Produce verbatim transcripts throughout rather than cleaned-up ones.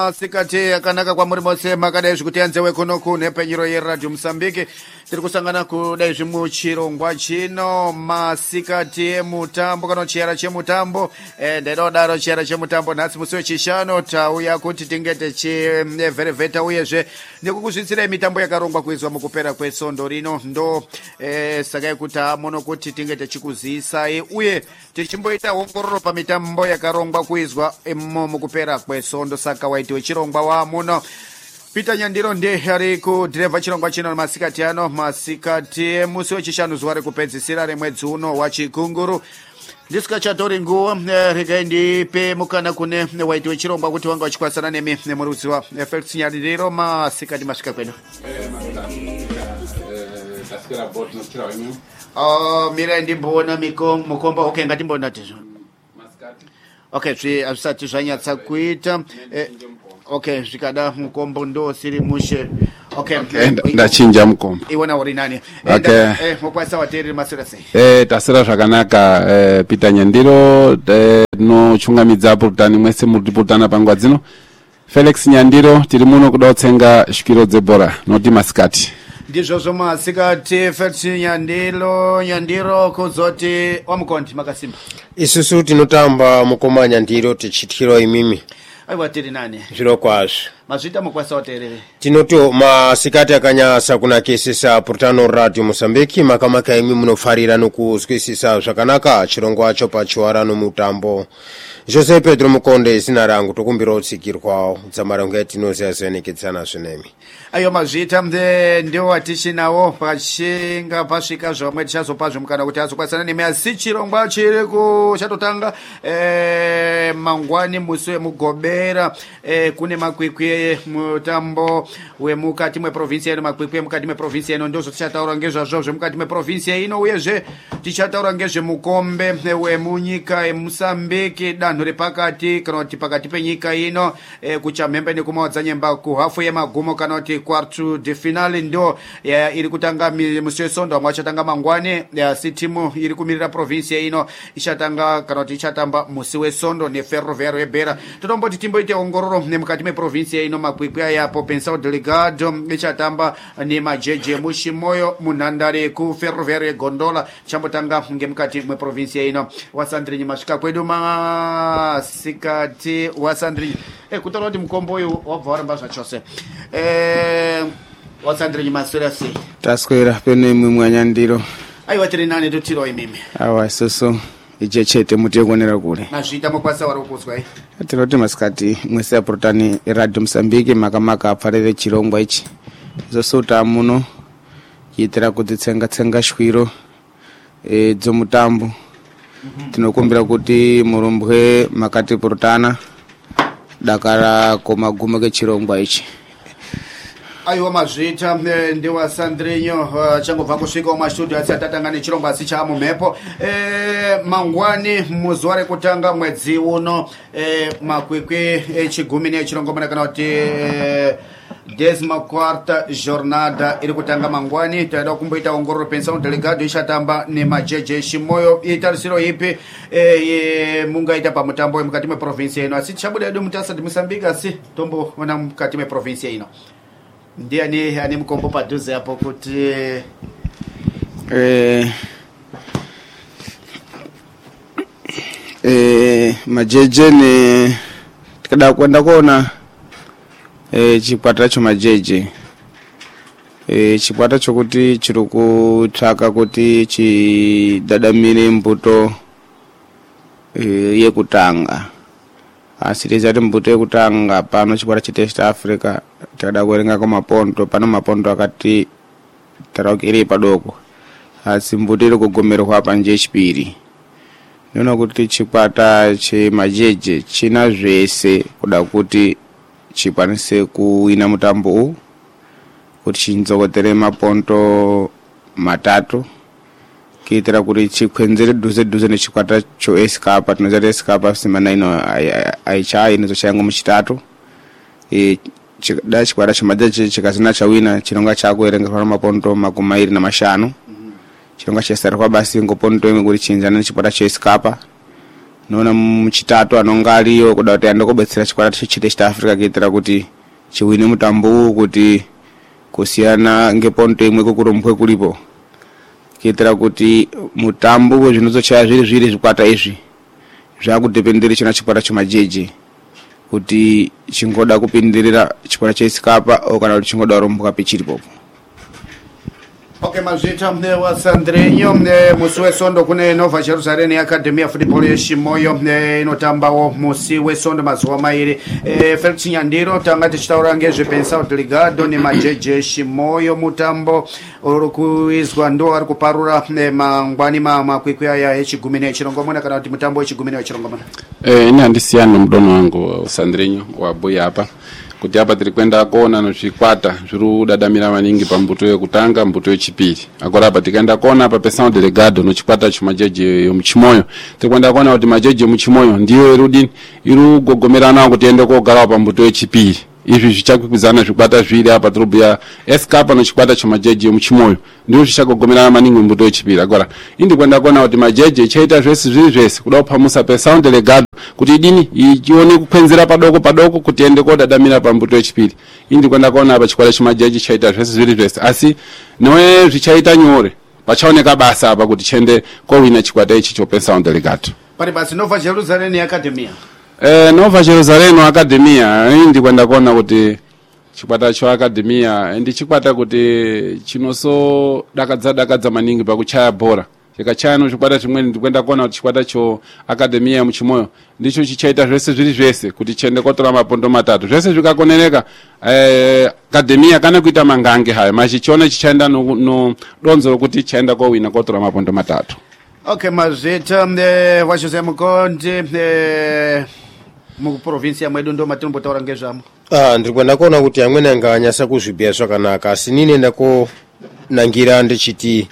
Sikati akanaka kwa muri mose makadai zvikuti anzewe kuno kune penyiro yeRadio Msambiki tiri kusangana kudai zvimuchirongwa chino masikati emutambo kana chiyara chemutambo e, ndinodaro chiyara chemutambo nhasi musi wechishanu tauya kuti tinge techivherevheta uyezve nekukuzvitsira mitambo yakarongwa kuizwa mukupera kwesondo rino ndo e, sakai kuti amuno kuti tinge techikuzivisai uye tichimboita ongororo pamitambo yakarongwa kuizwa imo mukupera kwesondo saka waiti wechirongwa wamuno Peter Nyandiro nde ari kudhirevha chirongwa chino masikati ano masikati musi wechishanu zuva rekupedzisira remwedzi uno wachikunguru ndisingachatori nguo regai ndipe mukana kune waiti wechirongwa kuti wanga wachikwasana nemi nemurudziwa Felix Nyandiro masikati masvika kwenu Uh, mira ndimboona mukomba okay ngatimboona tizvo masikati okay zvi azvisati zvanyatsa kuita eh, okay zvikada mukombo ndo siri mushe okay ndachinja mukombo iwona uri nani okay eh mokwanisa wateereri masura sei eh tasira zvakanaka eh Peter Nyandiro eh, no chungamidza purutani mwese muri purutana pangwa dzino Felix Nyandiro tiri muno kuda kutsenga shwiro dzebhora noti masikati ndizvozvo masikati Felix Nyandiro Nyandiro kuzoti wamukondi makasimba isusu tinotamba mukoma Nyandiro tichitiro imimi aiwa tiri nani zviro kwazvo mazvita mukwasa wateerere tinoti masikati akanyasa kunakisisa purutano Radio Mosambiki makamaka imi munofarira nokuzwisisa zvakanaka chirongwa cho pachiwarano mutambo Jose Pedro Mukonde zina rangu tokumbira utsikirwa dzamarangu yatinoziya zenikitsana zvinemi ayo mazvita mde ndio watishinawo pachinga pasvika zvamwe tichazopa zvomukana kuti azokwasana nemi asi chirongwa chiri kuchatotanga eh, mangwani musi wemugobera eh, kune makwikwi mutambo wemukati mweprovinsi ino makwikwi mukati mweprovinsi ino ndozvo tichataura ngezvazvo zvemukati mweprovinsi ino uyezve tichataura ngezvemukombe wemunyika yeMosambiki danho repakati kana kuti pakati penyika ino eh, kuchamhembe nekumaodzanyemba kuhafu yemagumo kana kuti quarto de finale ndo ya, iri kutanga musi wesondo amwe achatanga mangwani asi timu iri kumirira provinsi ino ichatanga kana kuti ichatamba musi wesondo neferroviario yebhera totomboti timboite ongororo nemukati meprovinsi ino makwikwi ayapo Pensão Delegado ichatamba nemajeje mushimoyo munhandare kuferroviario yegondola chambotanga ngemukati mweprovinsi ino wasandrinyi masvika kwedu masikati wasandrinyi eh kutaura kuti mukombo uyu wabva waramba zvachose eh wasandrinyi masura sei taswera pene imwe Nyandiro aiwa tiri nani totiro imimi awa soso ichechete mutekonera kule nazvita mukwasa wari kuzwa i atiroti masikati mwese ya purutani Radio Msambiki makamaka apfarire chirongwa ichi zosota muno kuitira kuti tsenga tsenga shwiro e dzomutambo mm-hmm. Tinokumbira kuti murumbwe makati purutana dakara komaguma kechirongwa ichi aiwa mazvita ndiwa Sandrinho changobva kusvika mumashudio asi atatanga nechirongwa asi chaamumhepo e, mangwani muzuva rekutanga mwedzi uno e, makwikwi echigumi nechirongomuna kana kuti e, Décima quarta jornada iri kutanga mangwani taida kumboita ongororo Pensão Delegado ichatamba nemajeje shimoyo itarisiro ipi e, mungaita pamutambo mukati mweprovinsi ino asi tichabuda edu mutasa di Mosambiki asi tomboona mukati mweprovinsi ino ndiani ane mukombo padhuze apo kuti eh eh majeje ne tikada kwenda kuona eh chikwata cho majeje eh chikwata chokuti chiri kutsvaka kuti chidadamire mbuto eh yekutanga asi rizati mbuto yekutanga pano chikwata chitest Africa tikada kuerenga kwa mapondo pano mapondo akati tarakiri padoko asi mbuto iri kugomerwa apa nje chipiri nona kuti chikwata che majeje china zvese kuda kuti chikwanise kuwina mutambo kuti chinzokotere mapondo matatu kuitira kuti chikwenzere dhuze dhuze nechikwata cho Escapa tinozati Escapa simana ino aichai inozochayanga muchitatu e chida chikwata chamajeje chikazina chawina chinonga chakuerenga kwa mapondo makumairi na mashanu chinonga chesara kwa basi ngopondo imwe kuti chinjana nechikwata cho Escapa nona muchitatu anonga aliyo kuda kuti ande kobetsera chikwata chechite East Africa kuitira kuti chiwine mutambo kuti kusiyana ngeponto imwe kukurumbwe kulipo kuitira kuti mutambo zvinozochaya zviri zviri zvikwata izvi zvakudependere chona chikwata chemajeje kuti chingoda kupindirira chikwata cheisikapa kana kuti chingoda kurumbuka pichiripopo. Okay, mazvita mne wa Sandrinho musi wesondo kune Nova Jerusalem Academy ya Football yeshimoyo inotambawo musi wesondo mazuwa mairi. E, Felix Nyandiro tanga tichitaura ngezvepensa delegado ne majeje yeshimoyo mutambo urikuizwa ndo ari kuparura mangwani makwikwi aya echigumi nechirongomona kana kuti mutambo wechigumi nechirongomona. Eh, ine handisiyana mudono wangu Sandrinho wabuya hapa kuti hapa tiri kwenda kuona nozvikwata zviri kudadamira maningi pambuto yekutanga mbuto yechipiri. Akora hapa tikaenda kuona hapa pesao delegado nochikwata chemajeje yomuchimoyo tiri kwenda kuona kuti majeje yomuchimoyo ndiyo irudini iri kugogomerana kuti ende kogara pambuto yechipiri. Izvi zvichakwikwidzana zvikwata zviri hapa tirobhuya Escapa nochikwata chemajeje yomuchimoyo ndiyo zvichagogomerana maningi mbuto yechipiri. Akora indi kwenda kuona kuti majeje chaita zvese zviri zvese kuda kupamusa pesao delegado kuti idini ichione kukwenzera padoko padoko kuti ende kodadamira pambuto yechipiri. Indi kwenda kuona hapa chikwata chemajeje chaita zvese zviri zvese asi noe zvichaita nyore pachaoneka basa hapa kuti chende kowina chikwata ichi chopesao delegado. Pari basi Nova Jerusalem Academy. Eh, Nova Jerusalem Academia indi kwenda kuona kuti chikwata cho Academia ndi chikwata kuti chinoso dakadza dakadza maningi pakuchaya bhora. Chikachano chikwata chimweni ndikwenda kuona kuti chikwata cho Academia ya muchimoyo ndicho chichaita zvese zviri zvese kuti chende kotora mapondo matatu. Zvese zvikakonereka eh, Academia kana kuita mangange haya machichona chichaenda no, no donzo kuti chaenda kowina kotora mapondo matatu. Okay, mazvita eh, Wachose Mukonde eh, mu province ya mwedu ndo matimbotaura ngezvamo. Ah, ndirikwenda kuona kuti amweni anganyasa kuzvibhiya zvakanaka asi nini ndako nangira ndechiti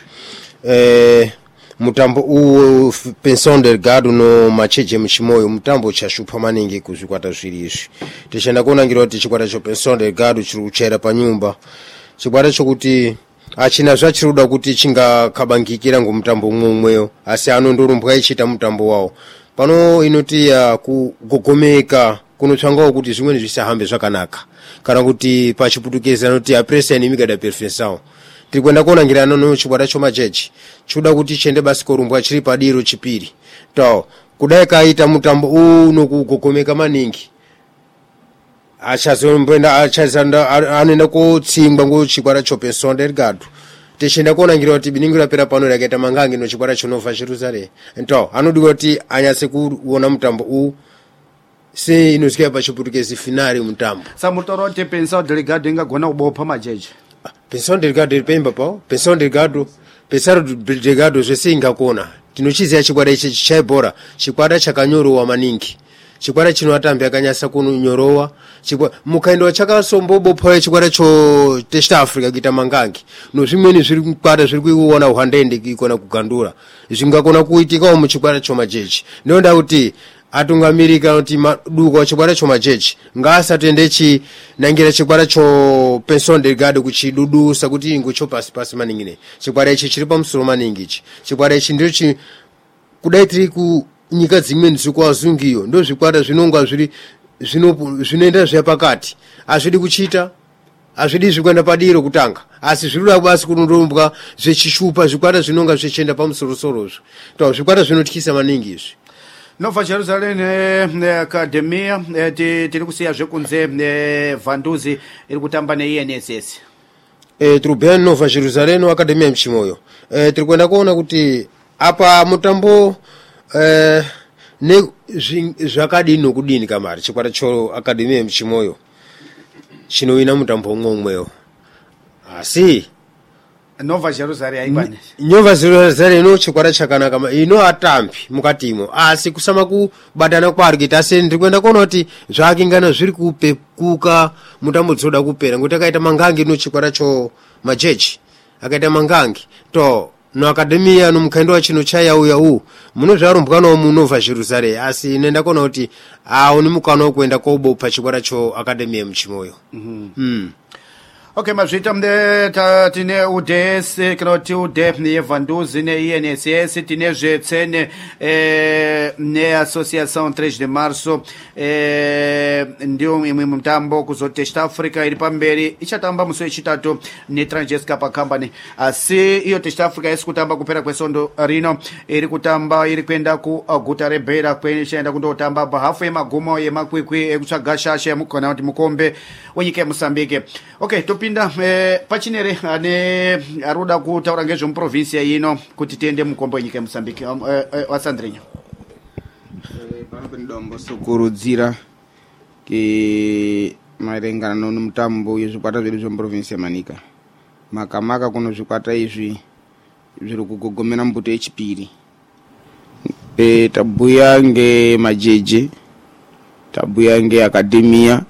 eh mutambo u Pensão Delgado no macheje muchimoyo mutambo chashupa maningi kuzvikwata zviri izvi. Tichenda kuona ngira kuti chikwata cho Pensão Delgado chiri kuchaira panyumba. Chikwata chokuti achina zvachiruda kuti chingakabangikira ngomutambo umweyo asi anondorumbwa ichita mutambo wawo. Pano inoti ya kugogomeka kunotsvangawo kuti zvimweni zvisahambe zvakanaka kana kuti pachiputukeza anoti apresa inimigada perfeição. Tiri kwenda kuona ngira nono chikwata chomajeje chuda kuti chende basi korumbwa chiri padiro chipiri. To kudai kaita mutambo uno kugogomeka maningi achazombenda achazanda anoenda kotsingwa ngochikwata cho Pensão Delgado. Tichenda kuona ngira kuti biningira pera pano rakaita mangange no chikwata cho Nova Jerusalem. Ento anodi kuti anyase kuona mutambo u se inosikia pachiputukezi finali mutambo. Samutorote Pensão Delgado ingagona kubopha majeje. Pensão Delgado iripemba pao Pensão Delgado Pensão Delgado zvese ingakona tinochiziya chikwata ichi chaibhora chikwata chakanyorowa maningi chikwata chinoatambi akanyasa kunyorowa chikwata mukaenda chakasombobo pao chikwata cho East Africa kuita mangangi no zvimweni zviri kukwata zviri kuona uhandende ikona kugandura zvingakona kuitikawo muchikwata chomajeje ndonda kuti atungamirika kuti maduka chikwata chomajeje ngasatende chi nangira chikwata cho Pensão Delgado kuchidudusa kuti ingo cho pasi pasi maningine chikwata ichi chiri pamusoro maningi ichi chikwata ichi ndio chi kudaitiri ku nyika dzimweni zvikwazungiyo ndo zvikwata zvinonga zviri zvino zvinoenda zvapakati azvidi kuchita azvidi zvikwenda padiro kutanga asi zvirura basi kunorombwa zvechishupa zvikwata zvinonga zvichenda pamusoro sorozvo to zvikwata zvinotyisa maningi izvi. Nova Jerusalem eh, Academia eh, tiri kusiya zvekunze eh, Vanduzi iri kutamba ne I N S S. Eh Truben Nova Jerusalem Academia mchimoyo. Eh tiri kwenda kuona kuti apa mutambo eh ne zvakadino kudini kamari chikwata cho Academia mchimoyo. Chinoina mutambo ngomweyo. Asi Nova Jerusalem aibani. Nova Jerusalem no chikwata chakanaka ino atambi mukatimo asi kusama kubadana kwarikita asi ndikwenda kuona kuti zvakingana zviri kupe kuka mutambo dzoda kupera ngoti akaita mangangi no chikwata cho majeje akaita mangangi to no Academia no mukaindo wa chino chaya uya u muno zvarumbwana mu Nova Jerusalem asi nenda kuona kuti a uni mukano kwenda kobo pa chikwata cho Academia mchimoyo. Mhm. Mm. Okay, mazvita mde ta tine U D S kana kuti U D F ne Vanduzi ne I N S S tine zvetse ne eh, ne Associação três de Março eh, ndio imwe mtambo kuzote East Africa iri pamberi ichatamba musi wechitatu ne Transescapa Company asi iyo East Africa isi kutamba kupera kwesondo rino iri kutamba iri kwenda ku Guta Rebera kwenishaenda kundotamba bahafu yemagumo yemakwikwi ekutsvaga shasha yamukona kuti mukombe wenyika yeMozambique. Okay, topinda eh, pachinere ane aruda kutaura ngezvemuprovinsia ino kuti tiende mukombe wenyika yeMozambique um, eh, eh, wasandrinyo eh, panopendombo sokurudzira ke maerengano nomutambo yezvikwata zvedu zvemuprovinsi yemanika makamaka kuno zvikwata izvi zviri kugogomera mbuto yechipiri. E, tabhuya ngemajeje, tabhuya ngeakademia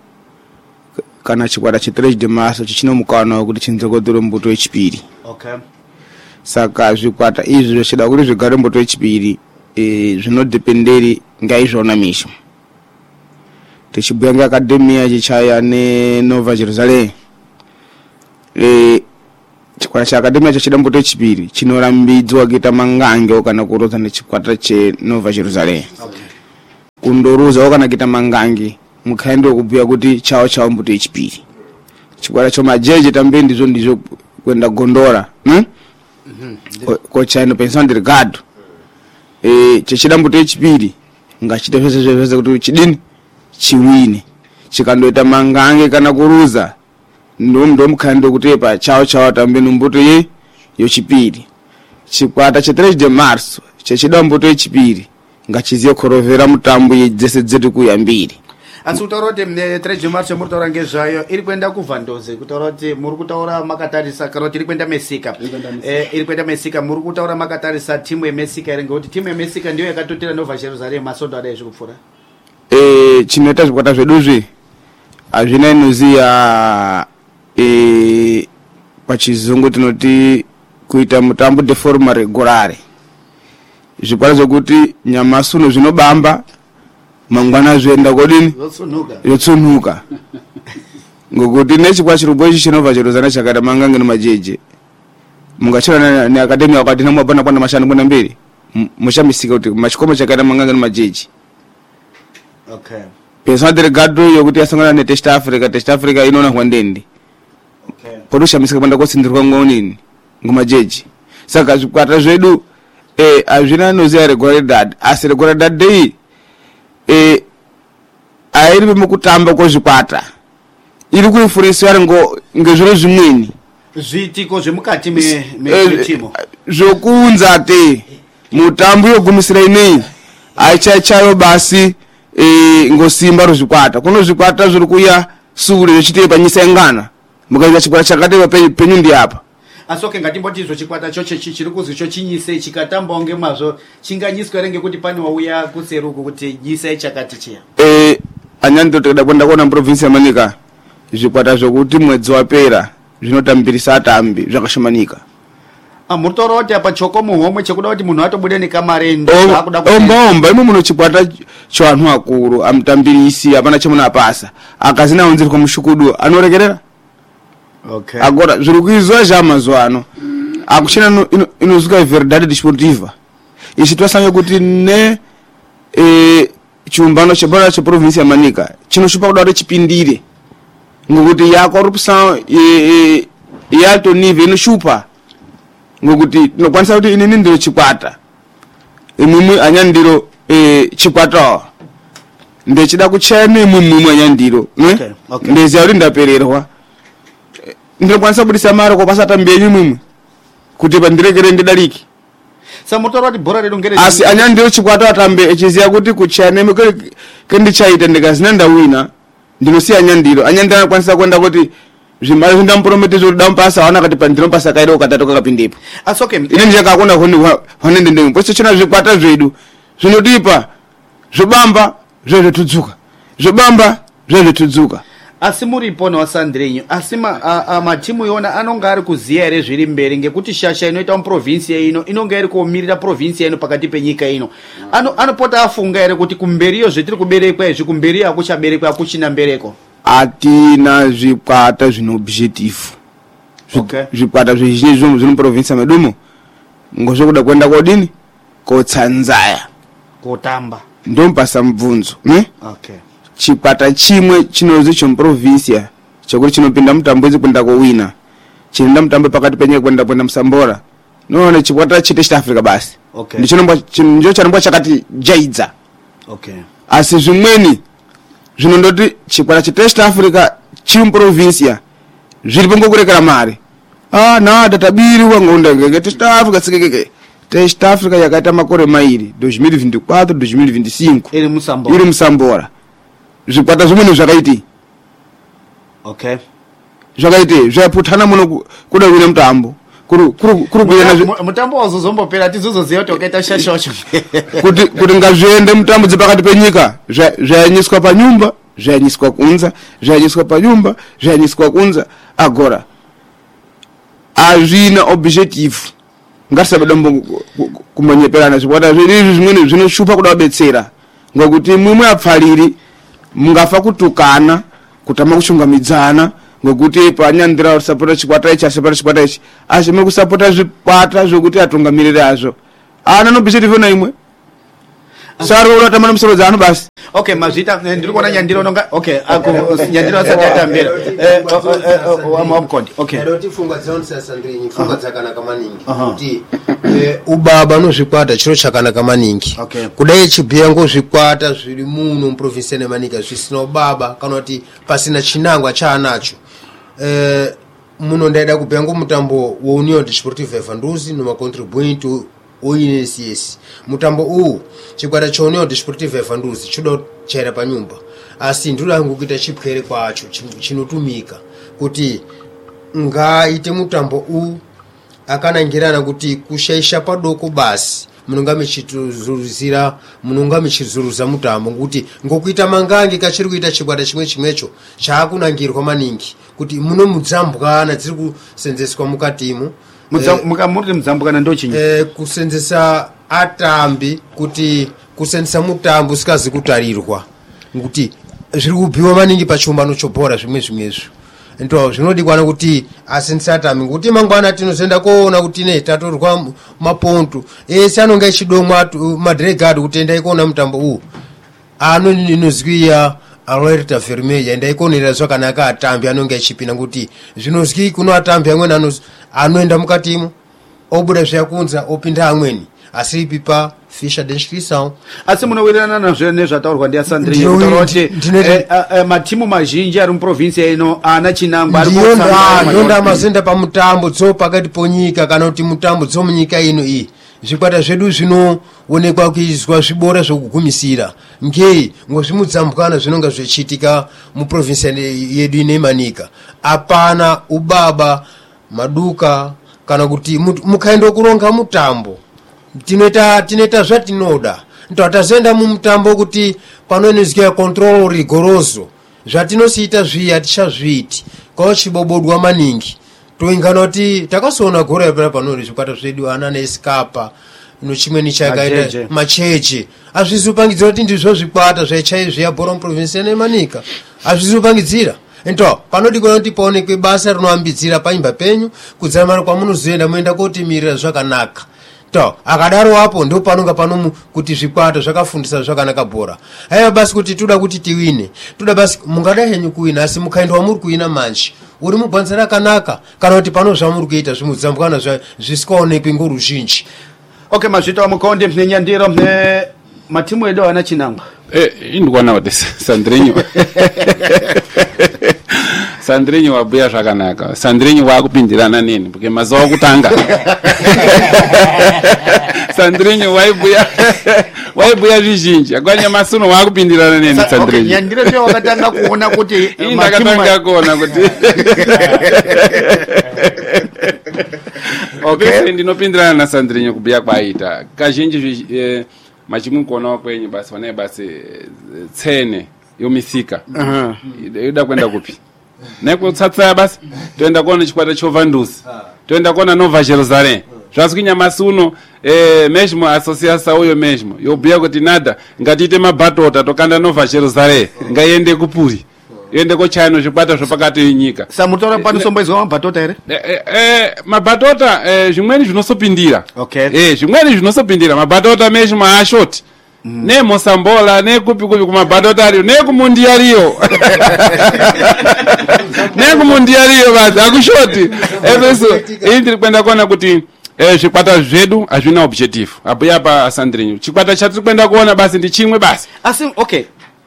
kana chikwata che-três de março chichino mukana wekuti chinzogodore mbuto yechipiri. Okay. Saka zvikwata izvi zvichida kuti zvigare mbuto yechipiri e, zvinodependeri ngaizvona misho. Tichibhuya ngeakademia chichaya neNova Jerusalem. E, chikwata chaakademia chachida mbuto yechipiri chinorambidzwa kuita mangange kana kurodza nechikwata cheNova Jerusalem. Okay. Kundoruzawo kana kuita mangange mukhaendo wekubhuya kuti chawo chawo mbuto yechipiri. Chikwata chomajeje tambe ndizvo ndizvo kwenda Gondora hm? Mm -hmm. Kocha ino Pensão Delgado e chichida mbuto yechipiri ngachite zvese zvese kuti chidini chiwine chikandoita mangange kana kuruza ndo ndo mukhaendo kutepa chawo chawo tambe mbuto ye yochipiri. Chikwata che-três de março chechida mbuto yechipiri ngachiziye korovera mutambo yedzese dzetu kuyambiri. Asi kutaura kuti três de março muri kutaura ngezvayo iri kuenda kuVandoze kutaura kuti muri kutaura makatarisa kana kuti iri kuenda Mesika eh, iri kuenda Mesika muri kutaura makatarisa timu yeMesika iri ngekuti timu yeMesika ndiyo yakatotera Nova Jerusalem masondo adai zvekupfura. Eh, chinoita zvikwata zveduzvi hazvina inoziya eh, pachizungu tinoti kuita mutambo de forma regulare. Zvikwata zvokuti nyamasuno zvinobamba mangwana zvoenda kodini yotsunuka ngokuti nechikwata chirubo ichi chinova Jerusalem chakada mangange nemajeje mungachira neakademia wakati namwapana pana mashanu kwenda mberi mushamisika kuti machikomo chakada mangange nemajeje. Okay. Pensão Delgado yokuti yasangana neTest Africa Test Africa inoona hwandende. Okay. Porushamisika panda kosindirwa ngonini ngomajeje. Saka zvikwata zvedu eh azvina noziya regularidad asi regularidad dei e airi mukutamba kozvikwata iri kuifurisa ngo ngezviro zvimweni zvitiko zvemukati me mechimo zvokunza te mutambo yogumisira inei aichachayo basi e ngosimba rozvikwata kuno zvikwata zviri kuya sure zvichite panyisa ingana mukaita chikwata chakateva penyu ndi apa. Asoke ngatimboti izvo chikwata choche chiri kuzi cho chinyise chikatambawo ngemazvo chinganyiswa ere ngekuti pane wauya kuseruku kuti nyisa chakati chiya. Eh anyando toda kwenda kuona province yamanika zvikwata zvokuti mwedzi wapera zvinotambirisa atambi zvakashamanika. Ah mutoro kuti apa choko muhomwe chekuda kuti munhu atobude nekamare ndo akuda omba omba imo muno chikwata choanhu akuru amtambirisi apana chemuna apasa akazina unzirwa mushukudu anorekerera. Okay. Agora zviri kuizwa zvamazuva ano akuchina inozuka ino verdade desportiva ichi twasanga kuti ne e, chiumbano chebora cheprovinsi yamanika chinoshupa kuda kuti chipindire ngokuti yakorupsa e, e, yato nive inoshupa ngokuti tinokwanisa kuti inini ndiro chikwata imwimwi anyandiro e, chikwata ndechida kuchene imwimwi anyandiro okay. Okay. Ndeziya kuti ndapererwa ndinokwanisa budisa mari kopasata mbenyu mumwe kuti pandirekere ndidaliki. Samutoro kuti bora redu ngere asi anyandiro chikwata atambe echiziya kuti kuchane kendichaita ndikazina ndawina ndinosiya anyandiro anyandiro anokwanisa kwenda kuti zvimari zvindampromete zvodampasa wana kuti pandinompasa kairo katatu kakapindepo. Asoke ine ndikakona honende ndemwe pocho china zvikwata zvedu zvinotipa zvobamba zvezvetudzuka zvobamba zvezvetudzuka. Asi muri pona wasandrenyu asi ma matimu yona anonga ari kuziya ere zviri mberi ngekuti shasha inoita muprovinsi ino inonga iri kuomirira provinsi ino pakati penyika ino ano anopota afunga ere kuti kumberiyo zvetiri kuberekwa izvi kumberiyo akuchaberekwa akuchina mbereko. atina zvikwata zvine objective. Okay. Zvikwata zvizhinji zvomwe zviri muprovinsi medumo ngozvokuda kuenda kodini kotsanzaya kutamba ndompasa mubvunzo ne okay. Chikwata chimwe chinozi chomuprovinsia chekuti chinopinda mutambo idzi kuenda kowina chinoenda mutambo pakati penyika kuenda kuenda musambora noone chikwata chete chita Africa basi okay. Ndicho chanomba chakati jaidza okay. Asi zvimweni zvinondoti chikwata chete chita Africa chiri muprovinsia zviripo ngokurekera mari ah na databiri wangonda ngeke testa Africa tsikeke testa Africa yakaita makore mairi dois mil e vinte e quatro dois mil e vinte e cinco iri musambora iri musambora zvikwata zvimweni zvakaiti okay zvakaiti zvaputana muno kuda kuina mutambo kuri kuri kuri kuina mutambo wazozombopera tizozoziya kuti okaita shashocho kuti kuti ngazviende mutambo dzepakati penyika zvanyiswa panyumba zvanyiswa kunza zvanyiswa panyumba zvanyiswa kunza agora azvina objective ngasabedombo kumanyeperana zvikwata zviri zvimweni zvinoshupa kuda kubetsera ngokuti mumwe apfaliri mungafa kutukana kutama kuchungamidzana ngokuti panyandira usapota chikwata ichi asapota chikwata ichi asi mekusapota zvikwata zvokuti atungamirire azvo ana no objective na imwe saro ula tamana msoro dzanu basi okay mazvita ndiri kuona Nyandiro nonga okay ako Nyandiro asati atambira eh wa mabkondi okay ndoti funga dzonse sandrinyi funga dzakanaka maningi kuti ubaba no zvikwata chiro chakanaka maningi kudai chibhiya ngo zvikwata zviri muno muprovinsi neManika zvisina ubaba kana kuti pasina chinangwa chaanacho eh muno ndaida kubhiya ngo mutambo wa Union Desportiva Vanduzi no macontribuint O N S S mutambo u chikwata cha Union Desportiva Vanduzi chido chaira panyumba asi ndura hangu kuita chipwere kwacho chinotumika kuti ngaite mutambo u akanangirana kuti kushaisha padoko basi munonga mechituzuruzira munonga mechizuruza mutambo kuti ngokuita mangange kachiri kuita chikwata chimwe chimwecho chaakunangirwa maningi kuti muno mudzambwana dziri kusenzeswa mukatimo mukamuri mudzambukana ndochinyi eh kusenzesa atambi kuti kusenzesa mutambo usikazi kutarirwa kuti zviri kubhiwa maningi pachiumbano chobhora zvimwe zvimwezvo ndo zvinodikwana kuti asenzesa atambi kuti mangwana tinozenda koona kuti ne tatorwa maponto ese anonga chidomwa madregard kutenda ikuona mutambo u ano ninozwiya Alerta Vermelha enda ikonera zvakanaka atambi anonga chipina kuti zvinozwi kuno atambi amweni ano anoenda mukatimo obuda zvakunza opinda amweni asi pipa fisha denscrição asi munowirirana nazvo nezvataurwa ndi Sandrinho kutoroti matimu mazhinji ari muprovinsi ino ana chinangwa ari kutsanga ndonda mazenda pamutambo dzo pakati ponyika kana kuti mutambo dzo munyika ino iyi zvikwata zvedu zvinoonekwa kuizwa zvibora zvokugumisira ngei ngozvimudzambukana zvinonga zvichiitika muprovinsi yedu neManika apana ubaba maduka kana kuti mukaenda kuronga mutambo tineta tineta zvatinoda ntatazenda mumutambo kuti panoenezwa control rigoroso zvatinosiita zviya tichazviti kwa chibobodwa maningi toingana kuti takasona gore pera panori zvikwata zvedu ana nesikapa no chimweni chakaita macheche azvizopangidzira kuti ndizvo zvikwata zvaichaizvia bora province neManika azvizopangidzira ento panodi kuona kuti paonekwe basa rinoambidzira paimba penyu kudzamara kwamunozoenda muenda kotimirira zvakanaka to akadaro hapo ndo panonga panomu kuti zvikwata zvakafundisa zvakanaka bora haiwa basi kuti tuda kuti tiwine tuda basi mungada henyu kuwina asi mukaendwa muri kuwina manje uri mubvanza rakanaka kana kuti pano zvamuri kuita zvimudzambukana zvisikaonekwi ngoruzhinji okay mazvita wa mukonde neNyandiro ne matimu edo ana chinangwa eh indikwana kuti Sandrinho Sandrinho wabuya zvakanaka Sandrinho wakupindirana neni porque mazawa kutanga Sandrinho waibuya waibuya zvizhinji akwanya masuno wakupindirana neni Sandrinho okay Nyandiro pia wakatanga kuona kuti indakatanga kuona kuti okay ndinopindirana na Sandrinho kubuya kwaita kazhinji eh, machimu kuona kwenyu basi wana basi tsene yomisika aha ida kwenda kupi nekutsatsa basi toenda kuona chikwata chovanduzi toenda kuona Nova Jerusalem zvaswinya masuno eh mesmo associação uyo mesmo yobuya kuti nada ngatiite mabatota tokanda Nova Jerusalem ngaiende kupuri yende kochayano zvikwata zvapakati nyika samutora panosomboizwa mabhatota ere eh, eh, eh, mabhatota eh, zvimweni zvinosopindira Okay. eh, zvimweni zvinosopindira mabhatota meshi maashoti Mm. ne mosambola ne kupi kupi kumabhatota ariyo ne kumundi ariyo ne kumundi ariyo basi akushoti epeso iyi ndiri kwenda kuona kuti eh, zvikwata zvedu hazvina objective apo yapa asandrinyu chikwata chatiri kwenda kuona basi ndi chimwe basi asi okay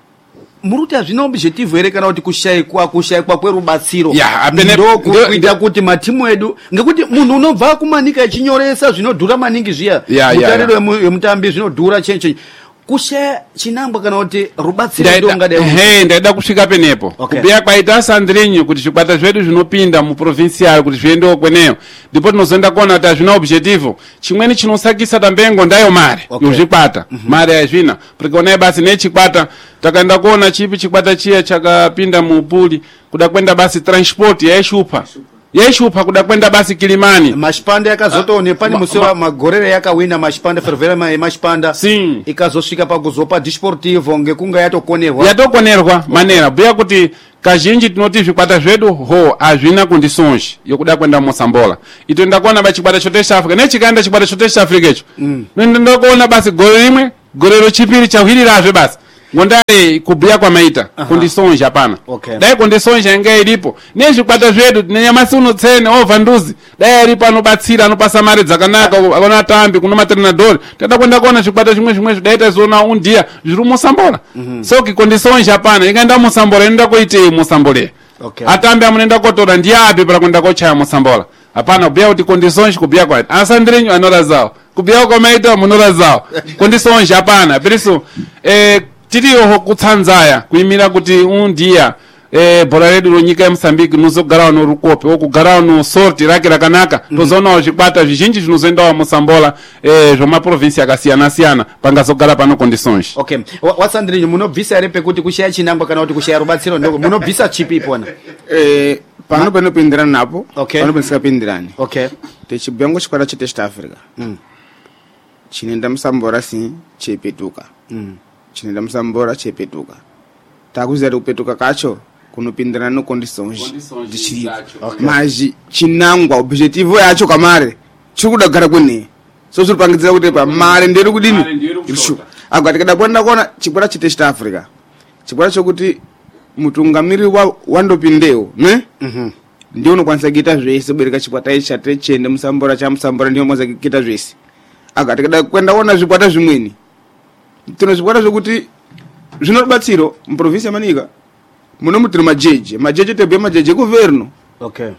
muruti hazvina objective ere kana kuti kushayikwa kushayikwa kwerubatsiro Ya, apene- ndo kuita ndo- kuti matimu edu ngekuti munhu unobva kumanika echinyoresa zvinodhura maningi zviya Ya, ya, mutariro ya. yemu- yemutambi zvinodhura chenyi chenyi kushaya chinangwa kana kuti rubatsiro ndo Ndaida- ungadai he ndaida kusvika penepo Okay. kubhuya kwaita sandrinyu kuti zvikwata zvedu zvinopinda muprovincial kuti zviendewo kweneyo ndipo tinozoenda kuona kuti hazvina objective chimweni chinosakisa tambengo ndayo mare Okay. yozvikwata mare hazvina prikaonai basi nechikwata takaenda kuona chipi chikwata chiya chakapinda mupuli kuda kwenda basi transport yaishupa yaishupa kuda kwenda basi Kilimani mashipanda yakazotoone pane Ma- musi wa magorere yakawina mashipanda fervera yemashipanda Sim. ikazosvika pakuzopa disportivo ngekunga yatokonerwa yatokonerwa manera bhuya kuti kazhinji tinoti zvikwata zvedu ho hazvina kundisonji yokuda kwenda mosambola itoenda kuona bachikwata chote chaafrica nechikaenda chikwata chote chaafrica icho ndoenda kuona basi gore rimwe gorero chipiri chahwirirazve basi ngondari kubhuya kwamaita kundisonja hapana Okay. dai kundisonja inga iripo nezvikwata zvedu nenyamasi unotsene ovha nduzi dai aripo anobatsira anopasa mari dzakanaka akona tambi kuno matrenadori tada kwenda kuona zvikwata zvimwe zvimwe zvidai tazoona undiya zviri musambola soki kundisonja hapana ikaenda musambola inoenda koitei musamboleya Okay. atambi amunoenda kotora ndiapi para kuenda kochaya musambola hapana kubhuya kuti kundisonja kubhuya kwaiti asandrinyu anorazawo kubhuya kwamaita munorazawo kundisonja hapana piriso eh, tiriyoho kutsanzaya kuimira kuti undiya eh, bhora redu ronyika yemusambiki rinozogarawo norukope wokugarawo nosorti rake rakanaka mm -hmm. tozonawo zvikwata zvizhinji zvinozoendawo musambola eh, zvomaprovinsi akasiyana-siyana pangazogara pano kondisonji okay Wa- wasandrinyu munobvisa ere pekuti kushaya chinangwa kana kuti kushaya rubatsiro ndoko munobvisa chipi ipona eh, pano panopindirana napo Okay. pano panisingapindirani okay techibhengo chikwata chete chita africa Mm. chinoenda musambora si cheipetuka Mm. chinoenda musambora cheipetuka takuziva kuti kupetuka kacho kunopindirana nokondisonji ndichiripo mazhi chinangwa objective yacho kamare chiri kuda kugara kwenei so zviri pangidzira kuti pa mare ndiri kudini Mare ndiri kushota. irishuka agwa tikada kuenda kuona chikwata chete chita africa chikwata chokuti mutungamiri wa- wandopindewo ne Mhm. ndiye unokwanisa kuita zvese bereka chikwata ichi chate chende musambora chamusambora ndiye unokwanisa kuita zvese aga tikada kwenda kuona zvikwata zvimweni tino zvikwata zvokuti zvino rubatsiro muprovinsi yamanika muno mutiri majeji majeji tebhuye majeji ekuverno okay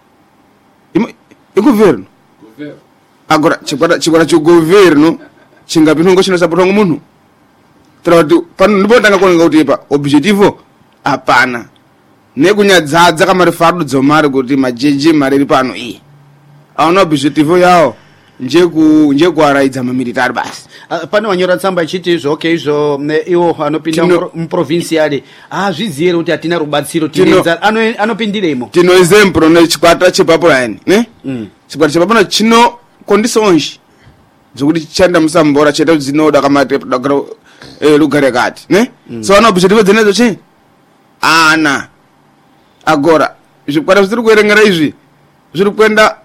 ekuverno agora chikwata chikwata chegoverno chingapinongo chinosapotwa ngomunhu tira kuti pano ndipotanga kuoneka kuti ipa objective hapana nekunyadzadza kamari fardo dzomari kuti majeji mari iri pano iyi aona objective yawo njeku njekuaraidza mamilitari basi Ah, pane wanyora tsamba ichiti izvo okay izvo ne- iwo anopinda Tino- mupro- muprovinsiali hazvizivi ere kuti hatina rubatsiro Tino- tinenza ano- anopindiremo tino example nechikwata chepapulaini ne Mm. chikwata chepapulaini chino kondisonji dzokuti chichaenda musambora chete dzinoda kamati dagara eh, lugare kati ne so ana objective dzenedzo chi ana agora zvikwata zvitiri kuerengera izvi zviri kuenda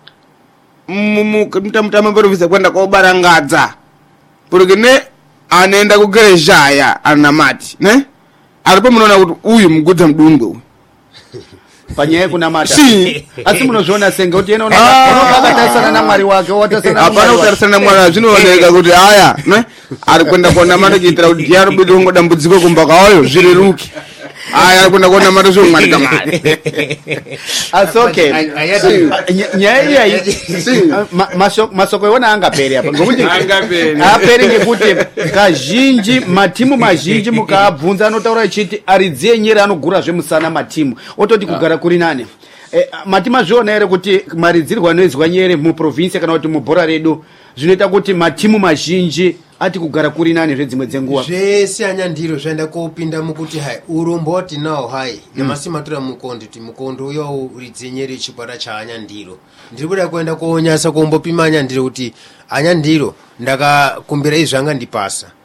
mutamutama muprovinsi kwenda kobarangadza porque ne anaenda kugerezhaya anamati ne aripo munoona kuti uyu mugudza mudungwe uyu panyaya yekunamata Si. asi munozviona senge kuti yena Ah. akatarisana namwari wake watarisana hapana kutarisana namwari zvinooneka kuti haya ne ari kuenda kuonamata kuitira kuti ndiye aribidi kungo dambudziko kumba kwawoyo zvireruke aya ari kuenda kuonamata zvomwarika mari asi okay Ay- ayati- Ny- nyaya iyayi ma- masho- masoko iwona angaperi apa ngokuti Angaperi. aperi ngekuti kazhinji matimu mazhinji mukaabvunza anotaura achiti aridzi enyere anogura zvemusana matimu ototi kugara kuri nane Eh, matimu azviona ere kuti maridzirwo anoizwa nyere muprovinsi kana kuti mubhora redu zvinoita kuti matimu mazhinji ati kugara kuri nane zvedzimwe dzenguva zvese anyandiro zvaenda kopinda mukuti hai urombo watinawo hai nemasimatura mukondo kuti mukondo uyo uridzenyere chikwata chaanyandiro ndiri kuda kuenda konyasa kuombopima anyandiro kuti anyandiro ndakakumbira izvi anga ndipasa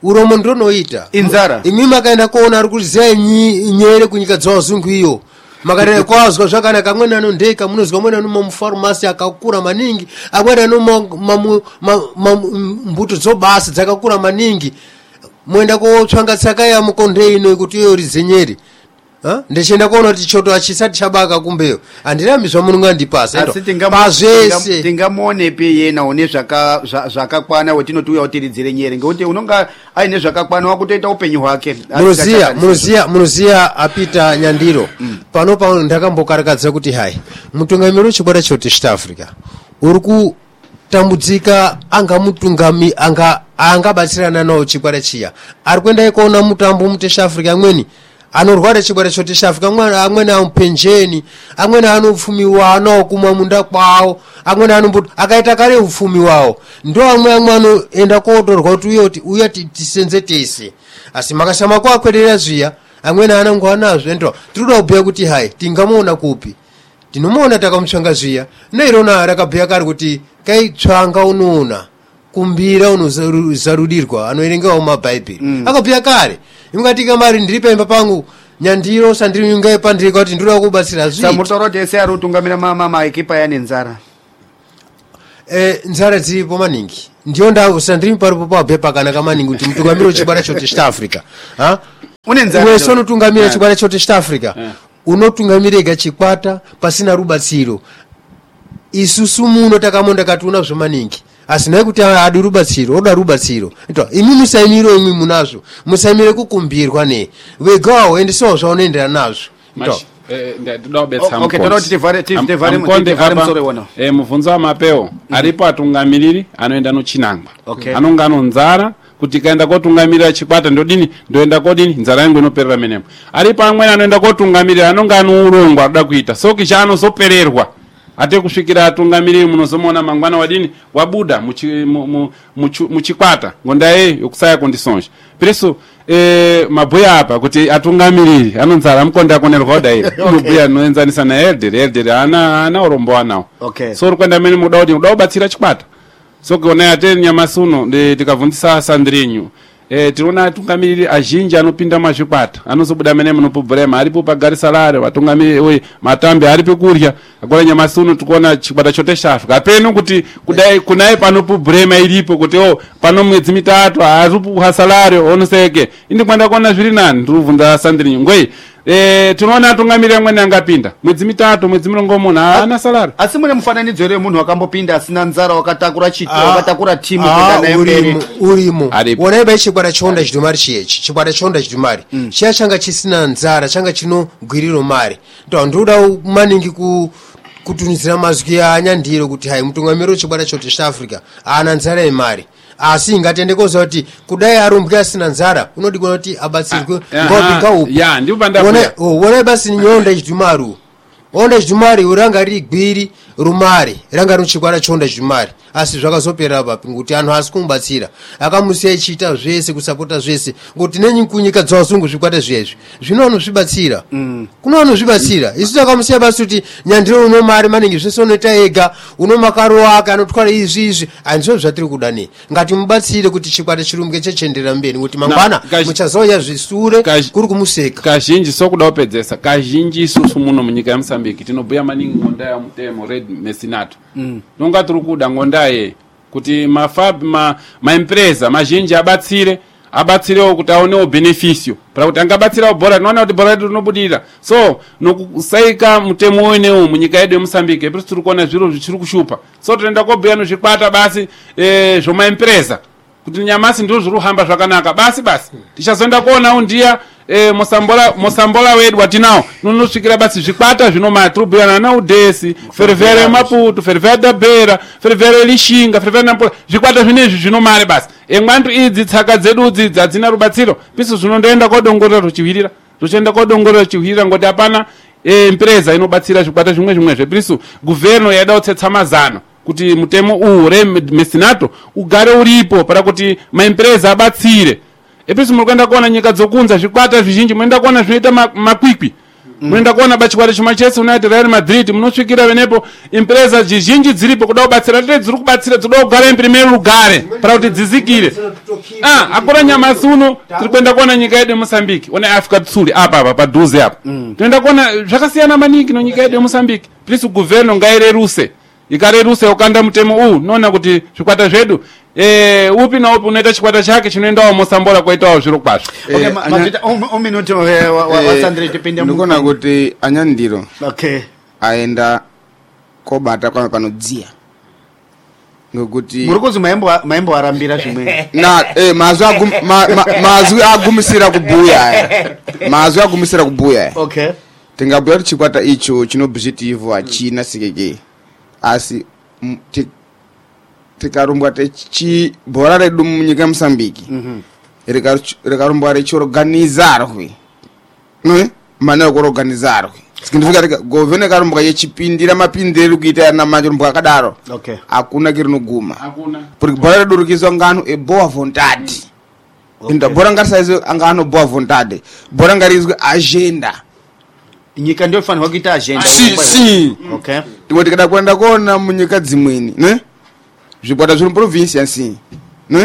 uromo ndonoita inzara imi makaenda kuona ari kuziya nyere kunyika dzawazungu iyo makatenda kwazwa zvakanaka amweni anondeka munozwa amweni ano mamufarmasi akakura maningi amweni ano mbuto dzobasa dzakakura maningi moenda kotsvanga tsaka yamukonde ino kuti iyo rizenyeri ndichienda kuona kuti choto achisati chabaka kumbeyo handirami zvamunhu andipasa pazvese tingamuonepi yena une zvakakwana wetinoti uya utiridzire nyere ngekuti unonga aine zvakakwana wakutoita upenyu hwake munoziya munoziya munoziya apita Nyandiro pano pano ndakambokarakadza kuti hai mutungamiri wechikwata choti East Africa uri kutambudzika anga mutungami anga angabatsirana nawo chikwata chiya ari kuenda ikuona mutambo mutesh Africa amweni anorwara chikwata choti East Africa amweni amupenjeni amweni anopfumi wano kumwa munda kwawo amweni anombo akaita kare ufumi wawo ndo amwe amwe anoenda kotorwa kuti uyo kuti uya tisenze tese asi makashama kwakwerera zviya amweni anango anazvo ndo tinoda kubhuya kuti hai tingamuona kupi tinomuona takamutsvanga zviya neirona rakabhuya kare kuti kaitsvanga unoona kumbira unozarudirwa anoerengawo mabhaibheri mm. akabhuya kare ingatika mari ndiri pemba pangu Nyandiro sandiri nyunga pandiri kuti ndinoda kubatsira zvi samutaura kuti ese ari kutungamira mama maekipa yane nzara eh nzara dziripo maningi ndiyo ndau sandiri paripo pabhepa kana kamaningi kuti mutungamiro wechikwata choti East Africa ha une nzara wewe sonotungamira chikwata choti East Africa unotungamirega chikwata pasina rubatsiro isusu muno takamonda katuna zvomaningi asina kuti adi rubatsiro oda rubatsiro ito imi musaimiro imi munazvo musaimire kukumbirwa ne wegawo ende so zvaonoendera nazvo ito eh ndoda betsa okay toti tivare tivare msore wona eh muvunzo wa mapeo aripo atungamiriri anoenda no Chinangwa anonga anonzara kuti kaenda kotungamirira chikwata ndodini ndoenda kodini nzara yangu inoperera menemo aripo amweni anoenda kotungamirira anonga anuurongwa kuda kuita so kichano sopererwa ate kusvikira atungamiriri munozomona mangwana wadini wabuda muchikwata ngondaye yokusaya conditions preso eh mabuya apa kuti atungamiriri anonzara mkonda konerwa dai mabuya noenzanisa na elder elder ana ana urombo anawo okay so kwenda meni muda kuti muda kubatsira chikwata so kuona ate nyamasuno ndikavundisa Sandrinyu eh tiona atungamiriri azhinji anopinda mazvikwata anozobuda mene munopobrema aripo pagarisa lare watungamiriri we matambe aripo kurya agora nyamasuno tukuona chikwata chote shafu apeno kuti kudai kunai panopobrema iripo kuti oh pano mwedzi mitatu aripo hasalare onoseke indi kwenda kuona zviri nani ndikuvunza Sandrinyu ngoi eh tunaona atungamiriri amweni angapinda mwedzi mitatu mwedzi murongomona ana salari asi mune mufananidzo ere munhu akambopinda asina nzara wakatakura chito wakatakura timu kuenda nayo mberi urimo wona bai chikwata chonda chidumari chiyechi chikwata chonda chidumari chiya changa chisina nzara changa chinogwiriro mari ndo ndoda maningi ku kutunizira mazwi ya Nyandiro kuti hai mutungamiro chikwata choti East Africa ana nzara yemari asi ngatende koza kuti kudai arumbwa asina nzara unodikona kuti abatsirwe ngopinga upi ya ndipo pandafuna wona basi nyonda chidumaru onda chidumari uranga ri gwiri rumari ranga ruchikwara chonda chidumari asi zvakazopera papi kuti anhu asi kumbatsira akamusiya ichita zvese kusapota zvese ngoti nenyi kunyika dzawazungu zvikwata zvezvi zvinono zvibatsira mm. kunono zvibatsira isu takamusiya basi kuti Nyandiro uno mari maningi zvese unoita ega uno makaro ake anotwara izvi izvi anzvo zvatiri kudani ngati mubatsire kuti chikwata chirumge chechendera mberi kuti mangwana muchazoya zvisure kuri kumuseka kazhinji sokuda upedzesa kazhinji isusu muno munyika ya Mozambique tinobhuya maningi ngonda ya mutemo red mesinato mm. nonga turi kuda ngonda ye kuti mafab ma maempresa mazhinji abatsire abatsirewo kuti aonewo beneficio para kuti angabatsirawo bhora tinoona kuti bhora redu rinobudira so nokusaika mutemo wenewo munyika yedu yeMozambique epesi tiri kuona zviro zvichiri kushupa so toenda kobhuya nozvikwata basi eh zvomaempresa kuti nyamasi ndiro zviri kuhamba zvakanaka basi basi tichazoenda kuonawo ndiya eh mosambola mosambola wedu watinawo nonosvikira basi zvikwata zvino matrubuyana na udesi fervere maputo fervere da bera fervere lishinga fervere nampola zvikwata zvinezvi zvino mare basi engwandu idzi tsaka dzedu idzi dzina rubatsiro piso zvinondoenda kodongorera ruchihirira ruchenda kodongorera ruchihirira ngoti apana eh empresa inobatsira zvikwata zvimwe zvimwe zvepriso guverno yada utsetsa mazano kuti mutemo uhu re mesinato ugare uripo para kuti maempresa abatsire epesi munokwenda kuona nyika dzokunza zvikwata zvizhinji munoenda kuona zvinoita makwikwi munoenda kuona pachikwata chemanchester united real madrid munosvikira venepo impresa zhizhinji dziripo kuda kubatsira tete dziri kubatsira dzinoda kugara imprimeri rugare para kuti dzizikire ah akura nyamasi uno tiri kuenda kuona nyika yedu yeMozambique one africa tsuri apa apa padhuze apa tinoenda kuona zvakasiyana maningi nonyika yedu yeMozambique please guverno ngaireruse ikareruse ukanda mutemo uyu noona kuti zvikwata zvedu eh upi na upi unoita chikwata chake chinoendawo Mosambora kwaitawo zviro kwazvo. Okay, mazita ominuti wa Sandre tipinde mu. Ndikona kuti anyandiro. Okay. Aenda kobata kwa panodzia. Ngokuti Murukozi maembo maembo arambira zvimwe. Na eh mazwi agum mazwi agumisira kubuya. Mazwi agumisira kubuya. Okay. Tingabuya kuti chikwata icho chinobhitivu achina sikeke. Asi tikarumbwa techi bhora redu munyika Mozambique mhm rikarumbwa rechiorganizarwe no mana okuorganizarwe significa kuti government karumbwa yechipindira mapindiro kuita na marumbwa akadaro okay hakuna kirinoguma hakuna porque bhora redu rikizwa ngano e boa vontade inda bhora ngasaize angano boa vontade bhora ngarizwe agenda nyika ndio fanwa kuita agenda si si okay ndipo tikada kwenda kuona munyika dzimweni ne zvikwata zviri province yansi ne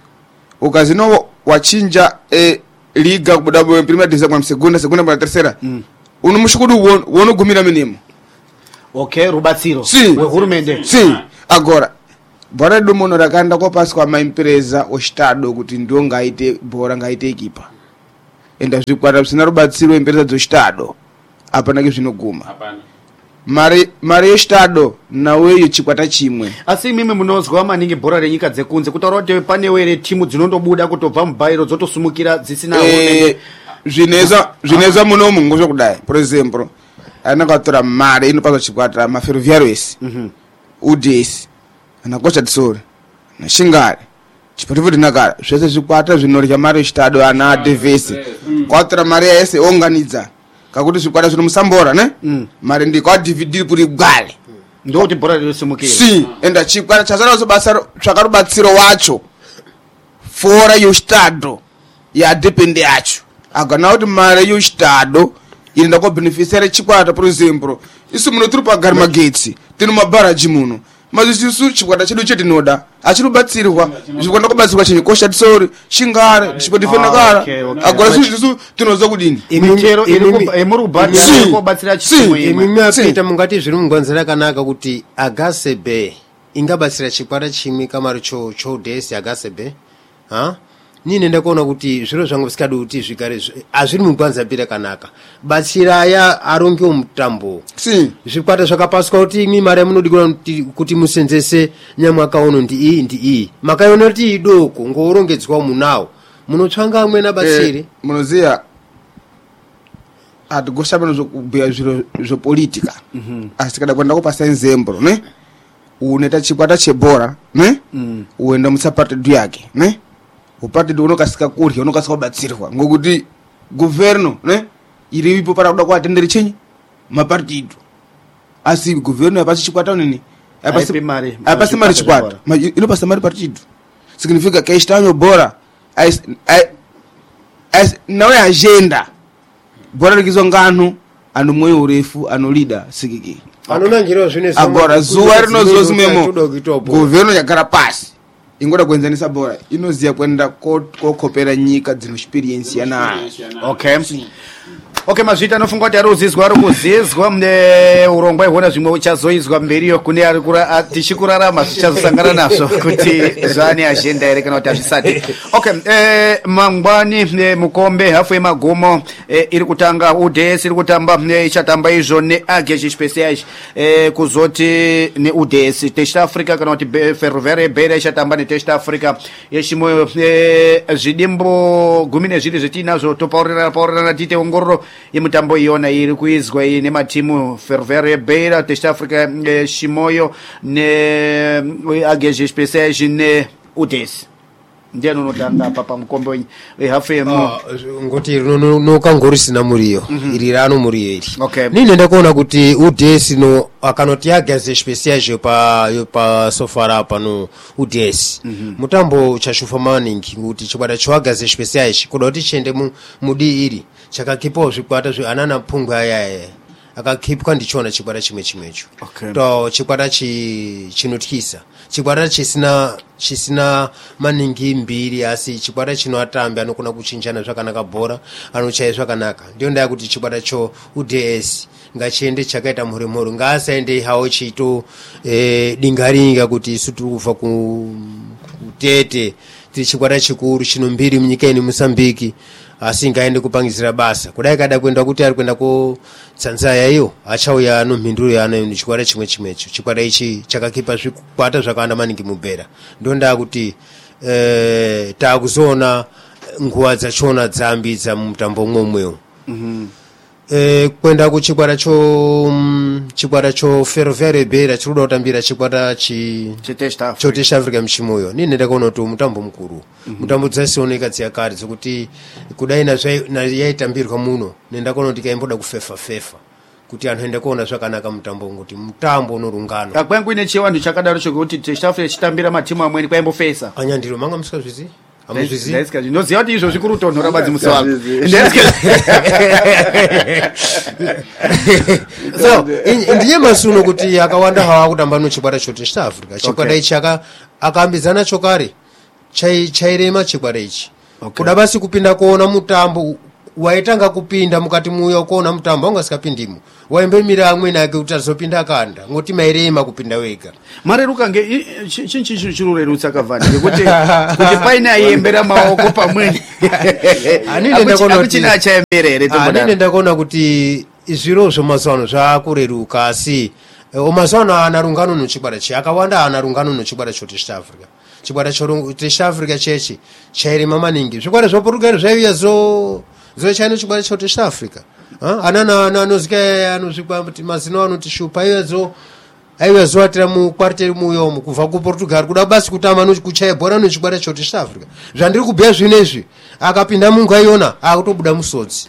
ukazino wachinja e liga kubuda mu primeira divisão kwa segunda segunda para terceira mm. uno mushukudu wono gumira menemo okay rubatsiro si. we hurumende si agora bora do mono rakanda kwa pasi kwa maimpreza o estado kuti ndio ngaite bora ngaite equipa enda zvikwata zvisina rubatsiro empresa do estado apana ke zvinoguma hapana mari mari yestado nawe chikwata chimwe asi mimi munozwa maningi bhora renyika dzekunze kutaura kuti pane were timu dzinondobuda kutobva mubairo dzotosumukira dzisina eh zvineza zvineza muno mungu kudai for example ana katora mari inopaswa chikwata maferroviarios mhm uds ana kocha tsori na shingari chipotevo dinakara zvese zvikwata zvinorya mari yestado ana devesi kwatora mari yese organiza kakuti zvikwata zvino Mosambora ne mm. mari ndiko dividir kuri gale ndo kuti bhora risumukira si enda chikwata chazara zobasa zvakarubatsiro wacho fora yo estado ya depende yacho agana kuti mari yo estado inoenda ko beneficiary chikwata for example isu muno tiri pagari magetsi tino mabaraji muno mazisisu chikwata chedu chetinoda achirubatsirwa zvikwanda kubatsirwa chenye kosha tsori shingare chipodifenda kara agora sisu tinoza kudini imichero emurubhadha kobatsira chimwe imimi apita mungati zviri mungwanzira kanaka kuti Agasebe ingabatsira chikwata chimwe kamari cho cho desi Agasebe ha nini ndakuona kuti zviro zvangu visikadi kuti zvigare azviri mungwanza pira kanaka batsira ya arongi omutambo si zvikwata zvakapaswa kuti imi mari munodikira kuti kuti musenzese nyamwaka uno ndi iyi ndi iyi makaiona kuti idoko ngoorongedzwa munawo munotsvanga amwe na batsire eh, munoziya atigoshabana zvokubuya zviro zvopolitika mhm asi kada kwenda kupasa nzembro ne uneta chikwata chebhora ne mm. uenda musapartidu yake ne upartidu unokasika kurya unokasika kubatsirwa ngokuti guverno ne iri ipo para kuda kuatendere chenyi mapartidu asi guverno yapasi chikwata nini yapasi mari yapasi mari chikwata inopasa mari partidu significa que está bora as as não é agenda bora likizo ngano ano moyo urefu ano leader sikiki anonangiro zvine agora zuwa rinozozi memo governo yakara pasi ingoda kuenzanisa bora inoziya kwenda kokopera nyika dzino experience yana okay okay mazvita anofunga kuti ari kuzizwa ari kuzizwa mune urongwa ihona zvimwe uchazoizwa mberiyo kune ari tichikurarama zvichazosangana nazvo kuti zvane agenda here kana kuti hazvisati okay eh, mangwani eh, mukombe hafu yemagumo eh, iri kutanga uds iri kutamba eh, ichatamba izvo neageji speciais eh, kuzoti neuds test africa kana kuti ferroviaria beira ichatamba netest africa yechimoyo eh, zvidimbo gumi nezviri zvetinazvo topaurirana paurirana tiite ongororo yemutambo iyona iri kuizwa iyi nematimu Ferroviaria Beira, Test Africa eh, Shimoyo ne Ageji Speciais ne U D S ndiye nonotanga papa mukombe wenyu hafu yemu ngoti nokangorisina muriyo iri rano muriyo iri okay nini ndakuona kuti U D S no akanoti Ageji Speciais pa pa sofara pano U D S mutambo uchashufa maningi kuti chikwata cho Ageji Speciais kuda kuti chende mudi iri chakakipawo zvikwata zveanana phungwe ayaye akakipwa ndichona chikwata chimwe chimwecho. Okay. To chikwata chi chinotyisa, chikwata chisina chisina maningi mbiri, asi chikwata chino atambi anokona kuchinjana zvakanaka bhora, anochaya zvakanaka. Ndio ndaa kuti chikwata cho U D S ngachiende chakaita mhuri mhuri, ngaasaende hawo chito eh, dingaringa kuti isu tiri kufa ku kutete tiri chikwata chikuru chino mbiri munyika ino Mozambique, asi ngaende kupangizira basa. Kudai kada kuenda kuti ari kuenda ko Tanzania iyo achauya nomhinduro yana chikwata chimwe chimwecho. Chikwata ichi chakakipa zvikwata zvakawanda maningi mubhera. Ndio ndaa kuti eh, taakuzona nguva dzachona dzambidza mumutambo mwomwewo. Mhm. Eh, kwenda kuchikwata cho um, chikwata cho Ferroviário Beira chikuda kutambira chikwata chi Chitesta chotesha Africa mchimoyo. Nini ndakaona kuti mutambo mukuru. Mm -hmm. Mutambo dzasioneka dziyakari zokuti kudai na zvai na yaitambirwa muno nendakaona kuti kaimboda kufefa fefa kuti anhu ende kuona zvakanaka mutambo ngoti mutambo unorungana. Akwangu ine chiwandu chakadaro chokuti Test Africa chitambira matimu amweni kwaimbofesa. Anyandiro manga musikazvizi? Amuzvizi? Ndaiska ndinoziva kuti izvo zvikuru tonhora badzi musi wako. So ndiye masuno kuti akawanda hawa kutamba no chikwata cho Test Africa. Chikwata ichi aka akaambidzana chokare chai chairema chikwata ichi. Okay. Kuda basi kupinda kuona mutambo waitanga kupinda mukati muyo kuona mutambo ungasikapindimo. Waimbe mira amwe nake kuti azopinda kanda ngoti mairema kupinda wega. Mareruka nge chinchi chirurerutsa kavani ngekuti kuti paina yembera maoko pamweni. Anine ndakona kuti china chaemberere tombodana. Anine ndakona kuti izviro zvomazano zvakureruka asi omazano ana rungano no chikwata chi akawanda ana rungano no chikwata cho Test Africa. Chikwata cho Test Africa chechi chairema maningi. Zvikwata zva Portugal zvaiya zo zo chaino chikwata cho Test Africa. Ah, anana anozika anozvikwa kuti mazino anotishupa iyezo aiwe zvatira mu quarter muyo kubva ku Portugal kuda basi kutama no kuchaya bhora no chikwata cho Test Africa. Zvandiri kubhuya zvinezvi akapinda munga iona akutobuda musodzi.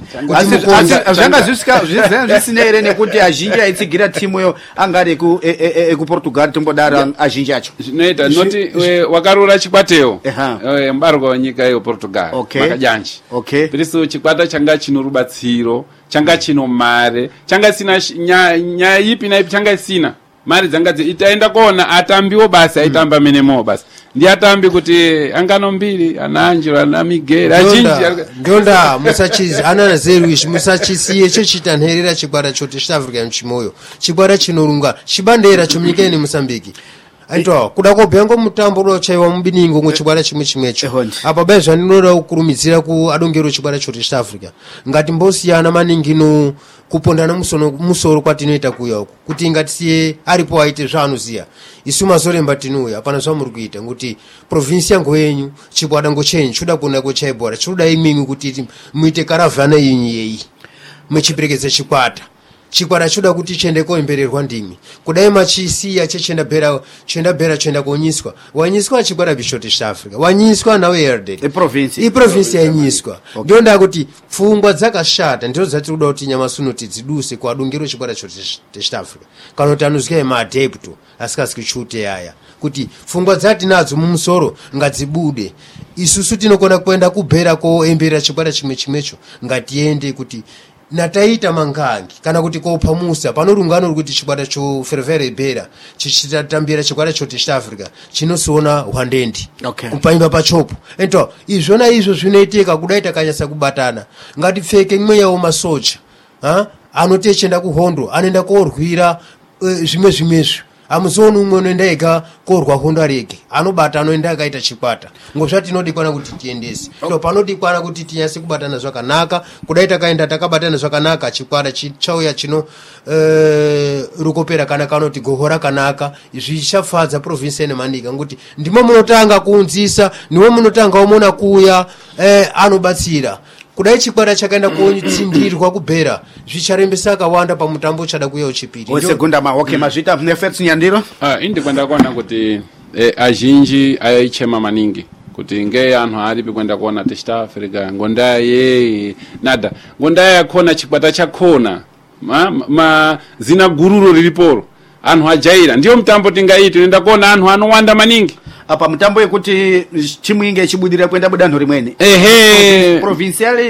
Zvanga zvisika zvisinere nekuti azhinji aitsigira timu yo angari ku ku Portugal tombodara azhinji acho. Zvinoita noti wakarura chikwateyo. Eh mbarwa nyika yo Portugal makajanji. Okay. Piriso chikwata changa chino rubatsiro, changa chino mare, changa sina nya ipi na ipi changa sina. Mari dzanga itaenda kuona atambiwo basi aitamba mm. menemo basi ndi atambi kuti angano mbiri ananjiro ana Miguel ajinji ndonda musachizi ana zeruish musachisiye cho chitanherera chikwara cho Test Africa mchimoyo chikwara chinorunga chibandera chomnyika ine Mozambique. Aitwa kuda kobhengo mutambo ro chaiwa mubiningo ngo chikwara chimwe chimwecho apa bezva ndinoda kukurumidzira ku adongero chikwara cho Test Africa ngati mbosiyana maningi no kupondana musono musoro kwatinoita kuya uko kuti ngatisiye aripo aite zvanoziya isu mazoremba tinuya apana zvamuri kuita ngoti province yango yenyu chikwada ngo chenyu chuda kuna ko chaibora chuda imimi kuti muite karavana yenyu yeyi muchiperekedza chikwata chikwata chuda kuti chende koembererwa ndimi kudai machisiya chechenda bera chenda bera chenda konyiswa wanyiswa chikwata bisho Test Africa wanyiswa nawe Erde e province i province yanyiswa ndio nda kuti pfungwa dzakashata ndiro dzati kuda kuti nyamasunuti dziduse kwa dungiro chikwata cho Test Africa kana tanuzike ma adepto asikasiki chute yaya kuti pfungwa dzati nadzo mumusoro ngadzibude isusu tinokona kwenda kubhera ko embera chikwata chimwe chimecho ngatiende kuti nataita mangangi kana kuti kopamusa panorungano kuti chikwata cho Ferroviário Beira chichitatambira chikwata cho Test Africa chinosona hwandendi okay. kupaimba pachopo ento izvona izvo zvinoitika kudaita kanyasa kubatana ngatipfeke mweya wemasoja ha anotechenda kuhondo anoenda korwira uh, zvimwe zvimezvo amuzoni umwe unoenda ega korwa hondo arege anobata anoenda akaita chikwata ngozvati tinodikwana kuti tiendese to panodikwana kuti tinyase kubatana zvakanaka kudaita kaenda takabatana zvakanaka chikwata chichauya chino eh rukopera kana kanoti gohora kanaka zvichafadza province ine Manika ngoti ndimo munotanga kuunzisa niwe munotanga umona kuya eh anobatsira kudai chikwata chakaenda kuotsindirwa kubhera zvicharembesa akawanda pamutambo chada kuya uchipiri wese gunda ma okay mazvita nefets Nyandiro ah indi kwenda kuona kuti eh, azhinji aichema maningi kuti nge anhu aripi kwenda kuona Test Africa ngonda ye nada ngonda yakona chikwata chakona ma, ma zina gururo ririporo anhu ajaira ndio mutambo tingaiti nenda kuona anhu anowanda maningi apa mutambo yekuti timu inge chibudira kwenda budanho rimweni ehe provincial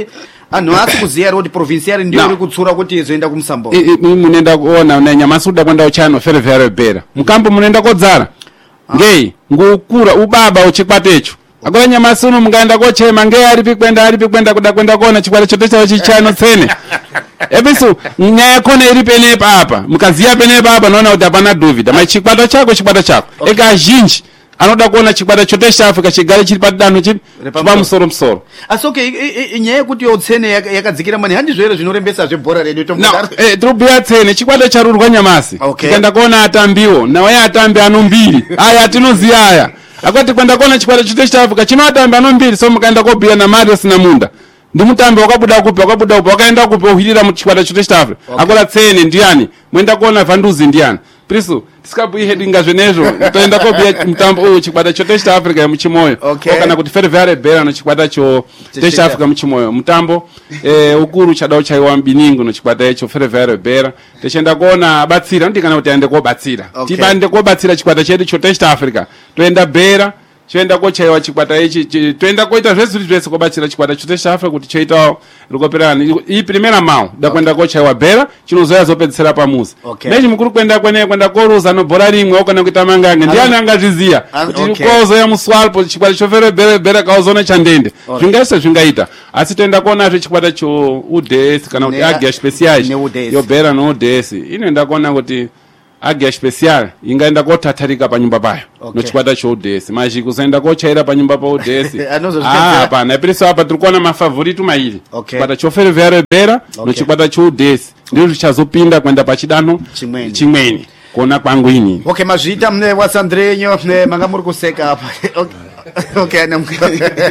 anhu asi kuziya kuti provincial ndio iri kutsura kuti izoenda kumsambo munenda kuona na nyamasi uda kwenda uchano ferevere bera mkambo munenda kodzara ngei ngukura ubaba uchikwatecho akola nyamasi uno mungaenda kochema ngei ari pikwenda ari pikwenda kuda kwenda kuona chikwata chote chawo chichano tsene ebisu nyaya kone iri penepa apa mukaziya penepa apa naona kuti apana duvida ma chikwata chako chikwata chako okay. Eka zhinji anoda kuona chikwata chote cha Africa chigale chiri padano chiri pa musoro musoro asoke nyaya kuti yotsene yakadzikira mani handi zvere zvinorembesa zvebhora redu tomudaro no, eh trubya tsene chikwata charurwa nyamasi okay. Kenda kuona atambiwo nawe atambi anombiri aya tinoziya aya akwati kwenda kuona chikwata chote cha Africa chino atambi anombiri so mukaenda kobira na Marius na Munda ndi mutambi wakabuda kupi wakabuda kupi wakaenda kupi uhirira mu chikwata chote cha Africa okay. Akola tsene ndiani mwenda kuona Vanduzi ndiani Priso, tiskabuye hedinga zvenezo, toenda kobia mtambo uyu chikwata cho Test Africa ya mchimoyo. Okay. Kana kuti ferevere bera no chikwata cho Test Africa mchimoyo. Mtambo eh ukuru chadao chaiwa mbiningu no chikwata echo ferevere bera. Techenda kuona batsira ndikana kuti aende ko batsira. Okay. Tibande ko batsira chikwata chedu cho Test Africa. Toenda bera choenda kochaiwa chikwata ichi toenda koita zvese zvese kobatsira chikwata cho Test Africa kuti choita rikoperana i primera mao da kwenda kochaiwa bera chinozoya zopedzera pamuzi. Okay. Nechi mukuru kwenda kwene kwenda koruza no bora rimwe okana kuita mangange ndiani angazviziya kuti kozoya muswalpo chikwata chofere bere bere kaozona chandende zvingase zvingaita asi toenda kuona zve chikwata cho U D S kana kuti agia special yo bera no U D S inoenda kuona kuti agia special ingaenda kotatarika panyumba payo okay. No chikwata cho U D S maji kuzoenda kochaira panyumba pa U D S ah hapana ipiriso hapa tulikuwa na mafavorite maili okay. Chikwata cho ferevere bera okay. No chikwata cho U D S ndio zvichazopinda kwenda pachidano chimweni chimweni kuona kwangu ini okay mazvita mne wasandrenyo manga muri kuseka hapa okay okay namka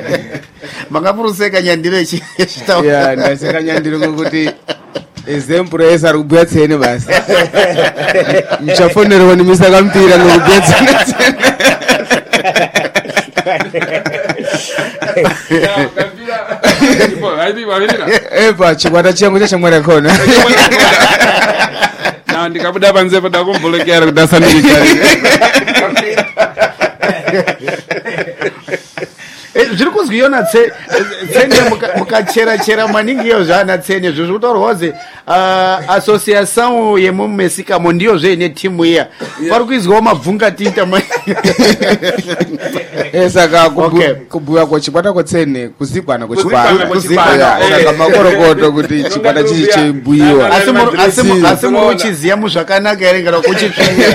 manga muri kuseka nyandire chitawo ya ndaseka nyandire ngokuti example esa rubya tsene basi mchafonero wani misaka mpira ngubya tsene epa chikwata changu chachamwera kona na ndikabuda panze pada kumbolekera kudasanirikari zviri kuzviona tsene mukachera chera maningi iyo zvana tsene zvizvotorwaze association yemumesikamo ndiyo zveine timu iya pari kuizwawo mabvunga tinta saka kubhuya kwachikwata kwatsene kuzikwana kwachikwata makorokoto kuti chikwata chichi cheibhuyiwa asi muri uchiziya muzvakanaka here ngara kuchitsvenya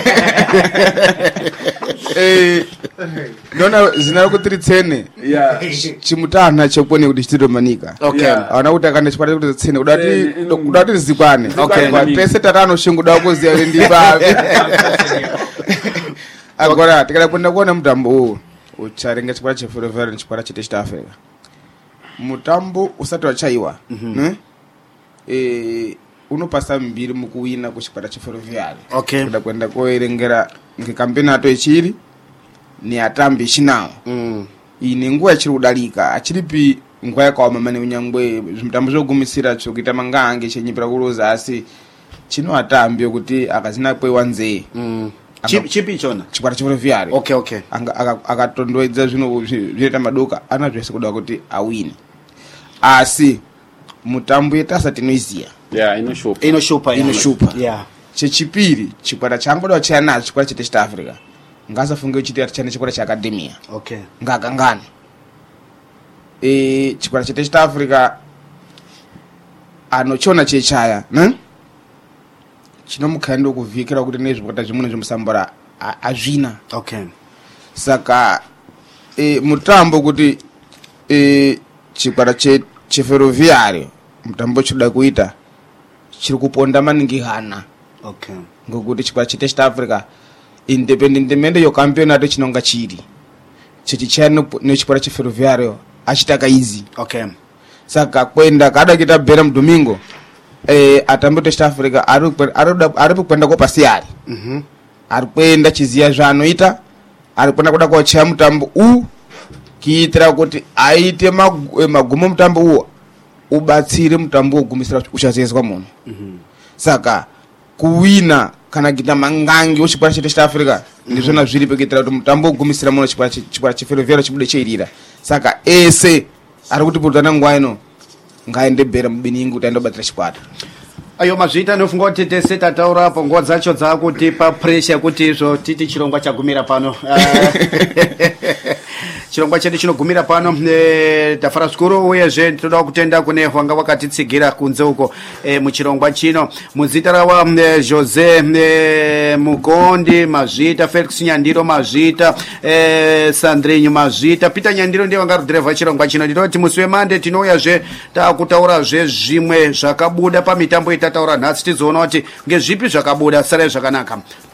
ndona zina kuti tsene chimutana chokone kuti chitomanika aona kuti akana chikwata kuti tsene kudati kudati zikwane pese tatano shinguda kuziya ndi babe agora tikada kwenda kuona mutambo uwu ucharenga chikwata cheferevere nechikwata cheTest Africa mutambo usati wachaiwa eh unopasa mbiri mukuwina kuchikwata cheferevere okay. Kuda kwenda koerengera ngekampenato echiri ni atambi chinawo mm. Ine nguwa yachiri kudalika achiripi nguwa yakaoma mane unyangwe zvimutambo zvogumisira chokuita mangange chenyipira kuloza asi chino atambi kuti akazina kwewa nzee mm. chipi chona chikwata cheferevere okay okay akatondoedza zvino zvinoita madoka ana zvese kuda kuti awine asi mutambo yetasa tinoiziya yeah inoshupa inoshupa inoshupa yeah chechipiri chikwata changoda chana chikwata cheTest Africa ngasafunge uchiti chane chikwata cha academia okay ngakangana eh chikwata cheTest Africa anochona chechaya ne chinomukhando kuvhikira kuti nezvikwata zvimwe zvemusambora azvina okay saka eh mutambo kuti eh chikwata che cheferoviyari mutambo choda kuita chiri kuponda maningi hana okay ngokuti chikwata cheTest Africa independent yo campeonato chinonga chiri chichichano nechikwata cheferoviyari achitaka easy okay saka kwenda kada kita bera mdomingo eh atambo Test Africa ari ari kwenda ko pasiyari mhm ari kwenda chiziya zvanoita ari kwenda kuda kuchaya mutambo u kiitira kuti aite magumo mutambo uwo ubatsire mutambo ugumisira uchazezwa munhu mhm saka kuwina kana kita mangangi uchikwata cheTest Africa ndizvona zviri pekitira kuti mutambo ugumisira munhu chikwata chikwata cheferoviyari chibude cheirira saka ese ari kuti purutana ngwa ino ngaende bhera mubiningi kuti aende kubatira chikwata. Ayo mazvita nofunga kuti tese tataurapo nguva dzacho dzakutipa pressure kuti izvo titi chirongwa chagumira pano. Chirongwa chedu chinogumira pano e, tafara zvikuru uyezve toda kutenda kune wanga wakatitsigira kunze uko e, muchirongwa chino muzita rawa e, Jose e, Mukondi Mazvita, Felix Nyandiro Mazvita, e, Sandrinho Mazvita, Peter Nyandiro ndiye wanga driver chirongwa chino. Ndinoti musi wemande tinouyazve takutaurazve zvimwe zvakabuda pamitambo itataura nhasi tizoona kuti ngezvipi zvakabuda sare zvakanaka.